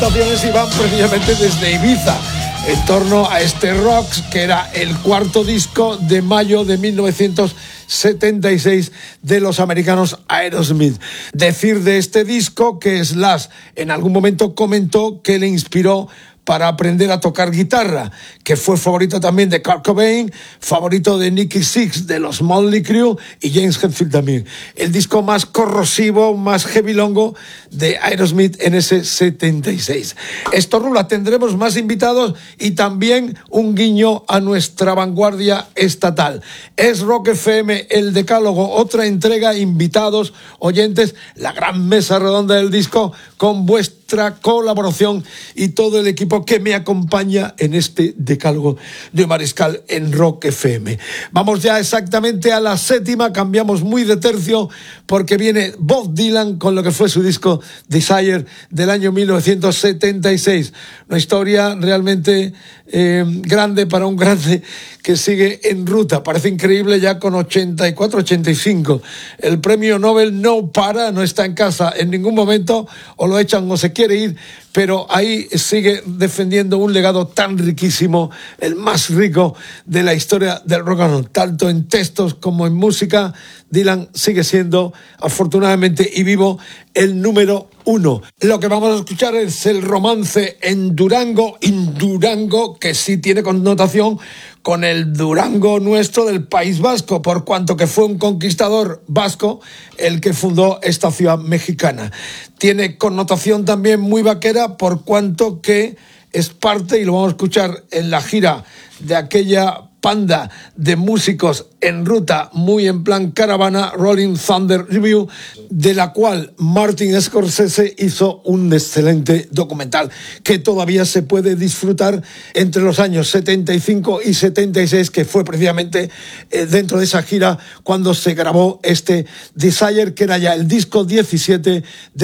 Iban precisamente desde Ibiza en torno a este Rocks, que era el cuarto disco de mayo de 1976 de los americanos Aerosmith. Decir de este disco que Slash en algún momento comentó que le inspiró para aprender a tocar guitarra, que fue favorito también de Kurt Cobain, favorito de Nicky Sixx de los Motley Crue y James Hetfield también. El disco más corrosivo, más heavylongo de Aerosmith en ese 76. Esto rula, tendremos más invitados y también un guiño a nuestra vanguardia estatal. Es Rock FM, el Decálogo, otra entrega, invitados, oyentes, la gran mesa redonda del disco con vuestra colaboración y todo el equipo que me acompaña en este Decálogo de Mariscal en Rock FM. Vamos ya exactamente a la séptima, cambiamos muy de tercio porque viene Bob Dylan con lo que fue su disco Desire del año 1976. Una historia realmente grande para un grande que sigue en ruta. Parece increíble ya con 84, 85. El premio Nobel no para, no está en casa en ningún momento, o lo echan o se quiere ir, pero ahí sigue defendiendo un legado tan riquísimo, el más rico de la historia del rock and roll, tanto en textos como en música. Dylan sigue siendo, afortunadamente y vivo, el número uno. Lo que vamos a escuchar es el romance en Durango, que sí tiene connotación con el Durango nuestro del País Vasco, por cuanto que fue un conquistador vasco el que fundó esta ciudad mexicana. Tiene connotación también muy vaquera, por cuanto que es parte, y lo vamos a escuchar en la gira de aquella panda de músicos en ruta, muy en plan caravana, Rolling Thunder Review, de la cual Martin Scorsese hizo un excelente documental que todavía se puede disfrutar entre los años 75 y 76, que fue precisamente dentro de esa gira cuando se grabó este Desire, que era ya el disco 17 de